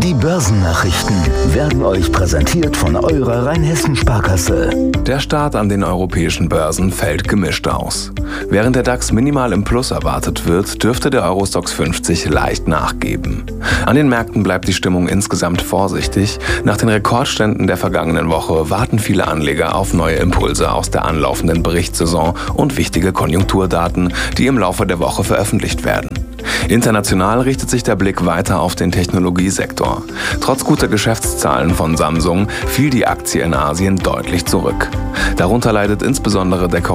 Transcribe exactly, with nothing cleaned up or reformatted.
Die Börsennachrichten werden euch präsentiert von eurer Rheinhessen-Sparkasse. Der Start an den europäischen Börsen fällt gemischt aus. Während der DAX minimal im Plus erwartet wird, dürfte der Eurostoxx fünfzig leicht nachgeben. An den Märkten bleibt die Stimmung insgesamt vorsichtig. Nach den Rekordständen der vergangenen Woche warten viele Anleger auf neue Impulse aus der anlaufenden Berichtssaison und wichtige Konjunkturdaten, die im Laufe der Woche veröffentlicht werden. International richtet sich der Blick weiter auf den Technologiesektor. Trotz guter Geschäftszahlen von Samsung fiel die Aktie in Asien deutlich zurück. Darunter leidet insbesondere der